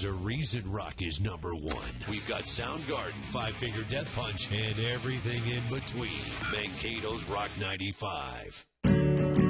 a reason rock is number one. We've got Soundgarden, Five Finger Death Punch, and everything in between. Mankato's Rock 95.